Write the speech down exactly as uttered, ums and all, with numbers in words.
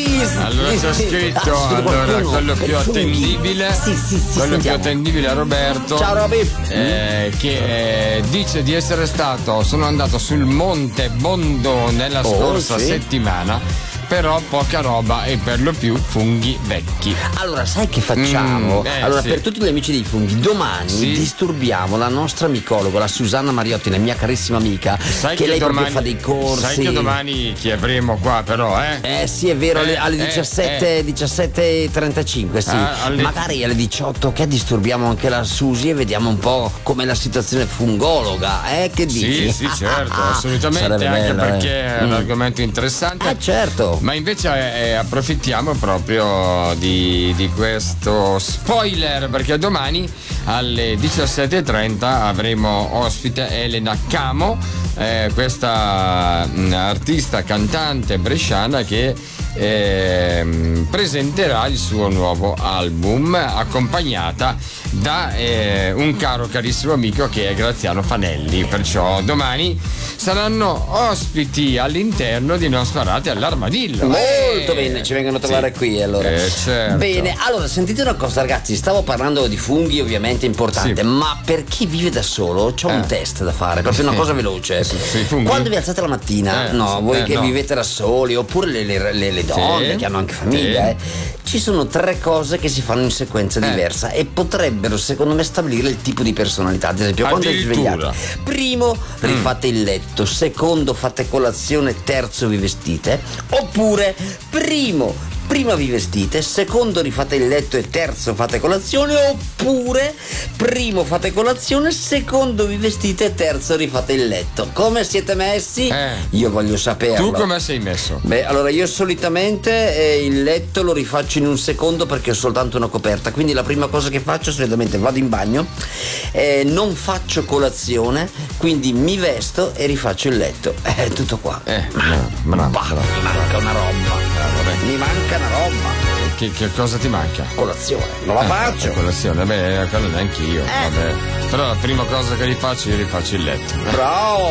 please. Allora c'è scritto, Ah, allora qualcuno quello per più funghi. attendibile, Sì, sì, sì, quello più sentiamo. attendibile è Roberto. Ciao Roby. eh, che eh, dice di essere stato, sono andato sul Monte Bondo nella Oh, scorsa sì. settimana. Però poca roba e per lo più funghi vecchi. Allora, sai che facciamo? Mm, eh, allora, sì. per tutti gli amici dei funghi, domani Sì. disturbiamo la nostra micologa, la Susanna Mariotti, la mia carissima amica, Sai che, che lei domani, proprio fa dei corsi. Sai che domani chi avremo qua però, eh? Eh sì, è vero, alle, Eh, alle eh, diciassette, eh. diciassette e trentacinque, sì. Ah, alle- Magari alle diciotto che disturbiamo anche la Susi e vediamo un po' com'è la situazione fungologa, eh? Che dici? Sì, sì, certo, assolutamente, Sarebbe anche bello, perché eh. è un Mm. argomento interessante. Ah, certo. Ma invece eh, eh, approfittiamo proprio di, di questo spoiler, perché domani alle diciassette e trenta avremo ospite Elena Camo, eh, questa mh, artista cantante bresciana che eh, presenterà il suo nuovo album, accompagnata da eh, un caro carissimo amico che è Graziano Fanelli. Perciò domani saranno ospiti all'interno di Non Sparate all'Armadillo. Molto Eh, bene, ci vengono a trovare sì. qui allora. Eh, certo. Bene, allora sentite una cosa ragazzi, stavo parlando di funghi ovviamente importante, Sì. ma per chi vive da solo c'ho un Eh. test da fare, proprio una cosa veloce. Sì, sì, i funghi? Quando vi alzate la mattina, Eh, no, sì, voi eh, che no. vivete da soli oppure le, le- le- le donne Sì. che hanno anche famiglia, Sì. eh, ci sono tre cose che si fanno in sequenza Eh. diversa e potrebbero secondo me stabilire il tipo di personalità. Ad esempio, quando vi Addirittura. svegliate, primo rifate il letto, secondo fate colazione, terzo vi vestite, oppure primo prima vi vestite, secondo rifate il letto e terzo fate colazione, oppure primo fate colazione, secondo vi vestite e terzo rifate il letto. Come siete messi? Eh. Io voglio saperlo. Tu come sei messo? Beh, allora io solitamente eh, il letto lo rifaccio in un secondo perché ho soltanto una coperta, quindi la prima cosa che faccio solitamente vado in bagno, eh, non faccio colazione, quindi mi vesto e rifaccio il letto. È tutto qua. Eh, bravo, bravo, Bah, bravo. mi manca una roba. Ah, vabbè. Mi manca una roba. Che, che cosa ti manca? Colazione, non la Eh, faccio. la colazione, beh, quello neanche io. Eh. Vabbè. Però la prima cosa che rifaccio, io rifaccio il letto. Bravo.